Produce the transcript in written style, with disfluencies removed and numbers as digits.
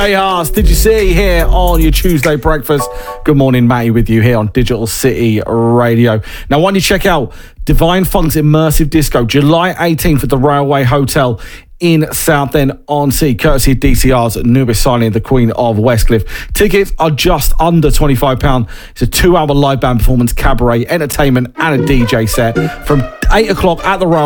Hey, did you see here on your Tuesday breakfast? Good morning, Matty, with you here on Digital City Radio. Now, why don't you check out Divine Funk's Immersive Disco, July 18th at the Railway Hotel in Southend-on-Sea, courtesy of DCR's Nubis signing the Queen of Westcliff. Tickets are just under £25. It's a 2-hour live band performance, cabaret, entertainment, and a DJ set from 8 o'clock at the Railway.